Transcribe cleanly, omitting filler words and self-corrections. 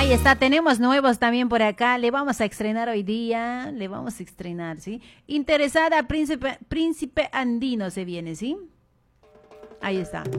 Ahí está, tenemos nuevos también por acá. Le vamos a estrenar hoy día. Le vamos a estrenar, ¿sí? Interesada, Príncipe Andino se viene, ¿sí? Ahí está.